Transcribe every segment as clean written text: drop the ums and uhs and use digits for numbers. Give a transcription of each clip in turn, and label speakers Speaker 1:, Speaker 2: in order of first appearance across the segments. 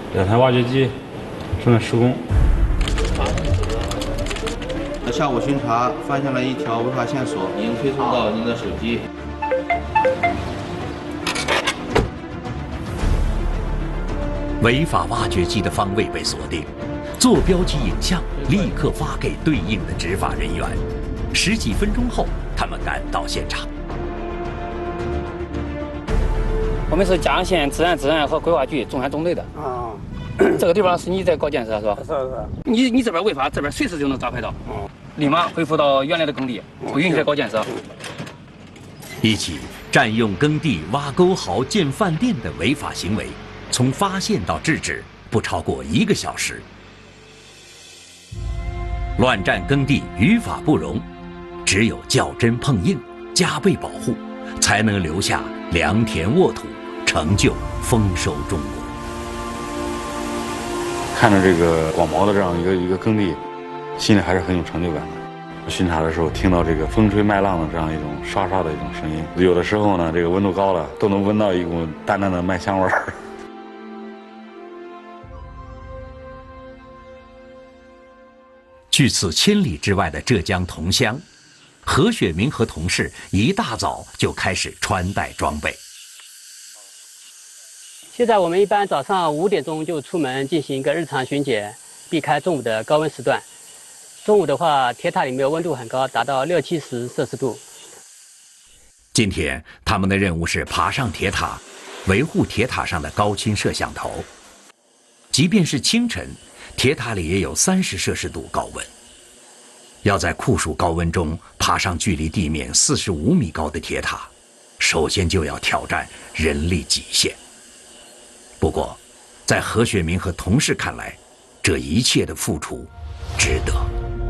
Speaker 1: 2台挖掘机正在施工。
Speaker 2: 下午巡查发现了一条违法线索，已经推送到您的手机。
Speaker 3: 违法挖掘机的方位被锁定，坐标及影像立刻发给对应的执法人员。10几分钟后，他们赶到现场。
Speaker 4: 我们是嘉阳县治安和规划局中山总队的。啊，这个地方是你在搞建设是吧？是。你这边违法，这边随时就能抓拍到。立马恢复到原来的耕地，不允许搞建设。
Speaker 3: 一起占用耕地、挖沟壕、建饭店的违法行为，从发现到制止不超过1个小时。乱占耕地于法不容，只有较真碰硬，加倍保护，才能留下良田沃土，成就丰收中国。
Speaker 5: 看着这个广袤的这样一个耕地，心里还是很有成就感的。巡查的时候，听到这个风吹麦浪的这样一种刷刷的一种声音，有的时候呢，这个温度高了，都能闻到一股淡淡的麦香味儿。
Speaker 3: 距此千里之外的浙江桐乡，何雪明和同事一大早就开始穿戴装备。
Speaker 6: 现在我们一般早上5点钟就出门进行一个日常巡检，避开中午的高温时段。中午的话，铁塔里面温度很高，达到60、70摄氏度。
Speaker 3: 今天他们的任务是爬上铁塔，维护铁塔上的高清摄像头。即便是清晨，铁塔里也有30摄氏度高温。要在酷暑高温中爬上距离地面45米高的铁塔，首先就要挑战人力极限。不过，在何雪明和同事看来，这一切的付出值得。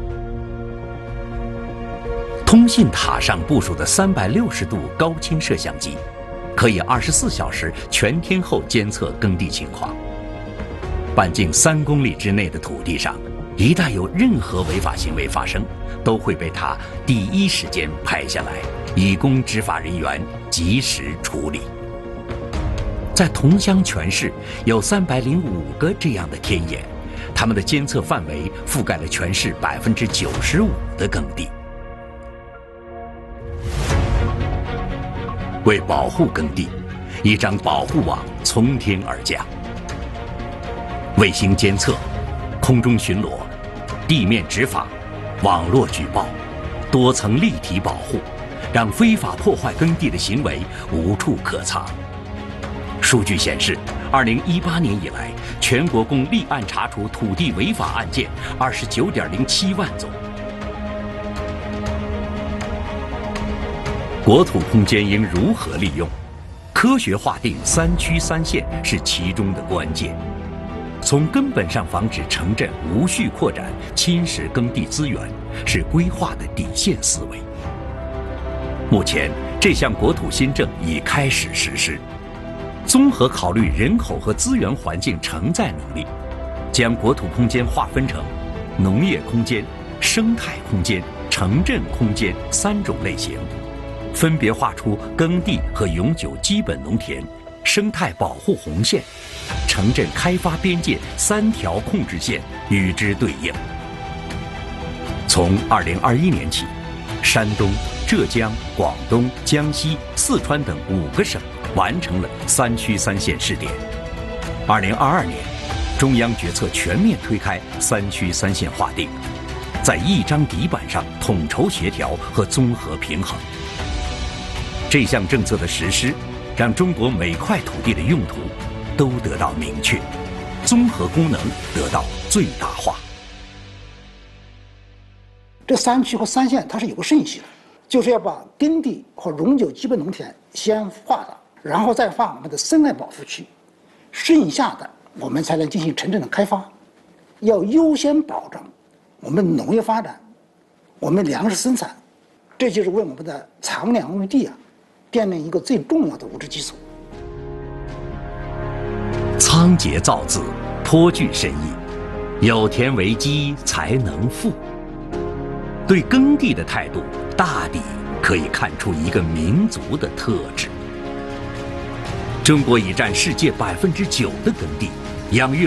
Speaker 3: 通信塔上部署的360度高清摄像机，可以24小时全天候监测耕地情况。半径3公里之内的土地上，一旦有任何违法行为发生，都会被他第一时间拍下来，以供执法人员及时处理。在桐乡全市有305个这样的天眼，他们的监测范围覆盖了全市95%的耕地。为保护耕地，一张保护网从天而降。卫星监测、空中巡逻、地面执法、网络举报、多层立体保护，让非法破坏耕地的行为无处可藏。数据显示，2018年以来，全国共立案查处土地违法案件29.07万宗。国土空间应如何利用？科学划定3区3县是其中的关键。从根本上防止城镇无序扩展、侵蚀耕地资源，是规划的底线思维。目前，这项国土新政已开始实施，综合考虑人口和资源环境承载能力，将国土空间划分成农业空间、生态空间、城镇空间3种类型。分别划出耕地和永久基本农田、生态保护红线、城镇开发边界3条控制线与之对应。从2021年起，山东、浙江、广东、江西、四川等5个省完成了3区3县试点。2022年，中央决策全面推开3区3县划定，在一张底板上统筹协调和综合平衡。这项政策的实施，让中国每块土地的用途都得到明确，综合功能得到最大化。
Speaker 7: 这3区和3县它是有个顺序的，就是要把耕地和永久基本农田先划了，然后再划我们的生态保护区，剩下的我们才能进行城镇的开发。要优先保障我们农业发展，我们粮食生产，这就是为我们的长粮育地奠定一个最重要的物质基础。
Speaker 3: 仓颉造字，颇具深意，有田为基才能富。对耕地的态度，大抵可以看出一个民族的特质。中国已占世界9%的耕地，养育